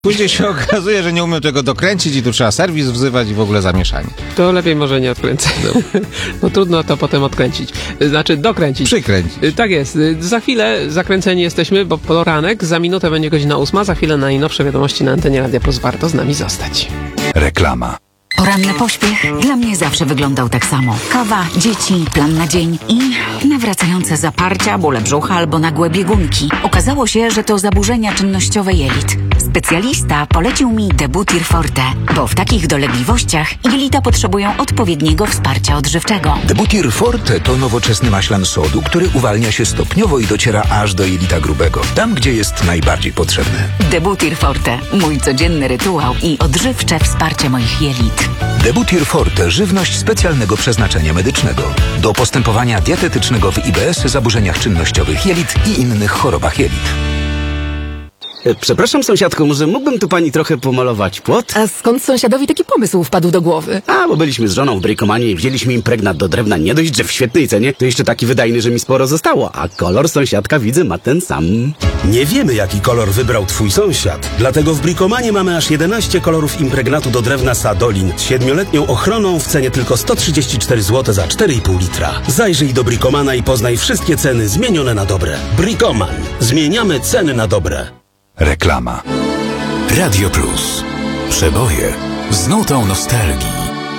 Później się okazuje, że nie umiem tego dokręcić i tu trzeba serwis wzywać i w ogóle zamieszanie. To lepiej może nie odkręcać, bo trudno to potem odkręcić. Znaczy dokręcić. Przykręcić. Tak jest. Za chwilę zakręceni jesteśmy, bo poranek, za minutę będzie godzina 8, za chwilę najnowsze wiadomości na antenie Radia Plus. Warto z nami zostać. Reklama. Poranny pośpiech dla mnie zawsze wyglądał tak samo. Kawa, dzieci, plan na dzień i nawracające zaparcia, bóle brzucha albo nagłe biegunki. Okazało się, że to zaburzenia czynnościowe jelit. Specjalista polecił mi Debutir Forte, bo w takich dolegliwościach jelita potrzebują odpowiedniego wsparcia odżywczego. Debutir Forte to nowoczesny maślan sodu, który uwalnia się stopniowo i dociera aż do jelita grubego, tam gdzie jest najbardziej potrzebny. Debutir Forte, mój codzienny rytuał i odżywcze wsparcie moich jelit. Debutir Forte, żywność specjalnego przeznaczenia medycznego. Do postępowania dietetycznego w IBS, zaburzeniach czynnościowych jelit i innych chorobach jelit. Przepraszam, sąsiadko, może mógłbym tu pani trochę pomalować płot? A skąd sąsiadowi taki pomysł wpadł do głowy? Bo byliśmy z żoną w Bricomanie i wzięliśmy impregnat do drewna. Nie dość, że w świetnej cenie, to jeszcze taki wydajny, że mi sporo zostało. A kolor sąsiadka, widzę, ma ten sam. Nie wiemy, jaki kolor wybrał twój sąsiad. Dlatego w Bricomanie mamy aż 11 kolorów impregnatu do drewna Sadolin z 7-letnią ochroną w cenie tylko 134 zł za 4,5 litra. Zajrzyj do Bricomana i poznaj wszystkie ceny zmienione na dobre. Bricoman. Zmieniamy ceny na dobre. Reklama. Radio Plus. Przeboje z nutą nostalgii.